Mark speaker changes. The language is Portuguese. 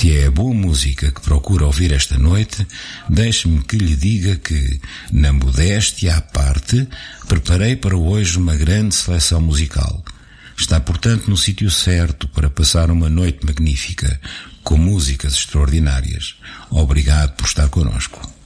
Speaker 1: Se é a boa música que procura ouvir esta noite, deixe-me que lhe diga que, na modéstia à parte, preparei para hoje uma grande seleção musical. Está, portanto, no sítio certo para passar uma noite magnífica, com músicas extraordinárias. Obrigado por estar connosco.